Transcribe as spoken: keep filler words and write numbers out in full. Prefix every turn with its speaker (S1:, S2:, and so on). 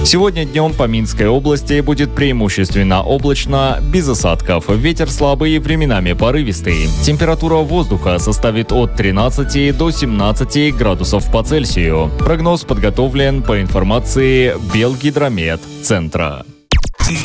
S1: Сегодня днем по Минской области будет преимущественно облачно, без осадков. Ветер слабый, временами порывистый. Температура воздуха составит от тринадцати до семнадцати градусов по Цельсию. Прогноз подготовлен по информации Белгидромет центра.